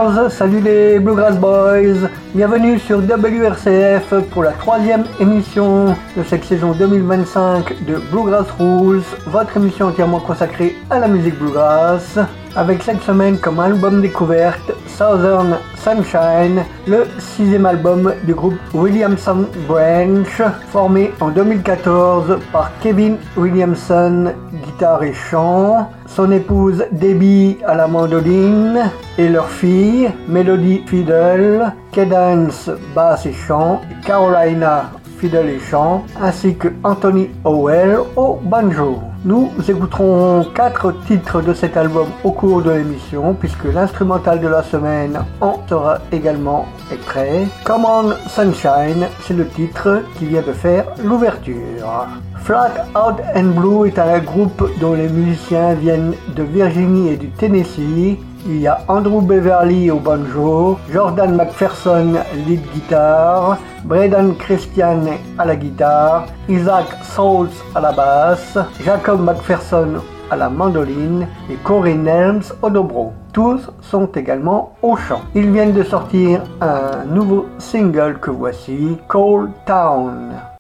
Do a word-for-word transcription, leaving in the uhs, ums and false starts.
Bluegrass, salut les Bluegrass Boys, bienvenue sur W R C F pour la troisième émission de cette saison deux mille vingt-cinq de Bluegrass Rules, votre émission entièrement consacrée à la musique Bluegrass, avec cette semaine comme album découverte Southern Sunshine, le sixième album du groupe Williamson Branch, formé en deux mille quatorze par Kevin Williamson, guitare et chant, son épouse Debbie à la mandoline et leur fille Melody Fiddle, Cadence basse et chant, et Carolina Fiddle et chant, ainsi que Anthony Howell au banjo. Nous écouterons quatre titres de cet album au cours de l'émission, puisque l'instrumental de la semaine en sera également extrait. Come On Sunshine, c'est le titre qui vient de faire l'ouverture. Flat Out and Blue est un groupe dont les musiciens viennent de Virginie et du Tennessee. Il y a Andrew Beverly au banjo, Jordan McPherson lead guitare, Braden Christian à la guitare, Isaac Souls à la basse, Jacob McPherson à la mandoline et Corey Nelms au dobro. Tous sont également au chant. Ils viennent de sortir un nouveau single que voici, Cold Town.